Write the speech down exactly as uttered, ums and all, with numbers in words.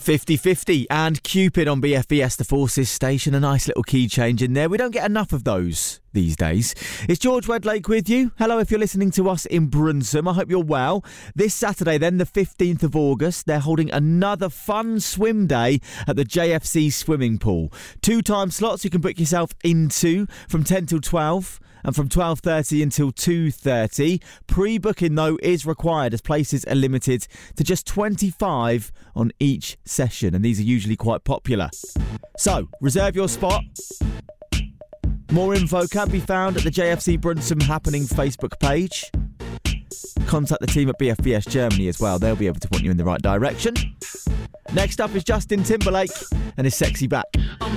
fifty-fifty and Cupid on B F B S The Forces station. A nice little key change in there. We don't get enough of those these days. It's George Wedlake with you. Hello if you're listening to us in Brunsum. I hope you're well. This Saturday then, the fifteenth of August, they're holding another fun swim day at the J F C swimming pool. Two time slots you can book yourself into from ten till twelve. And from twelve thirty until two thirty. Pre-booking, though, is required as places are limited to just twenty-five on each session. And these are usually quite popular. So, reserve your spot. More info can be found at the J F C Brunsum Happening Facebook page. Contact the team at B F B S Germany as well. They'll be able to point you in the right direction. Next up is Justin Timberlake and his Sexy Back.